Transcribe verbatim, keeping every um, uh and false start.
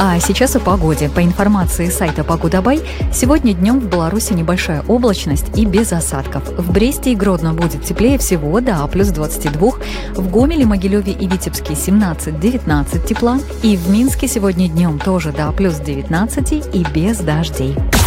А сейчас о погоде. По информации сайта Погодабай, сегодня днем в Беларуси небольшая облачность и без осадков. В Бресте и Гродно будет теплее всего до плюс двадцати двух, в Гомеле, Могилеве и Витебске семнадцать-девятнадцать тепла, и в Минске сегодня днем тоже до плюс девятнадцати и без дождей.